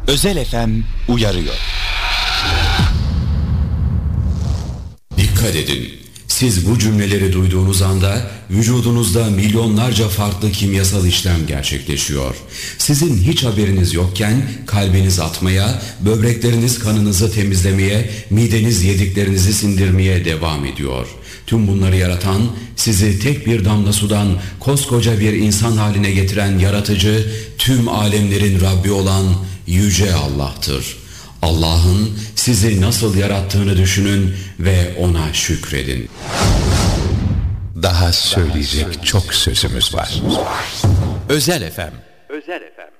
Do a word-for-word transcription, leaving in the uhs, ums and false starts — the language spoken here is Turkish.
Özel F M uyarıyor. Dikkat edin. Siz bu cümleleri duyduğunuz anda vücudunuzda milyonlarca farklı kimyasal işlem gerçekleşiyor. Sizin hiç haberiniz yokken kalbiniz atmaya, böbrekleriniz kanınızı temizlemeye, mideniz yediklerinizi sindirmeye devam ediyor. Tüm bunları yaratan, sizi tek bir damla sudan koskoca bir insan haline getiren yaratıcı, tüm alemlerin Rabbi olan Yüce Allah'tır. Allah'ın sizi nasıl yarattığını düşünün ve ona şükredin. Daha söyleyecek çok sözümüz var. Özel F M. Özel F M.